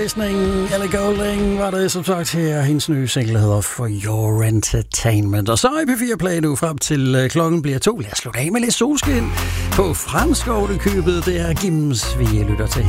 oplæsning. Ellie Goulding var det som sagt her. Hendes nye single hedder For Your Entertainment. Og så er P4 Play nu frem til klokken bliver 2. Lad os slutte af med lidt solskin på fransk ovenikøbet. Det er Gims, vi lytter til her.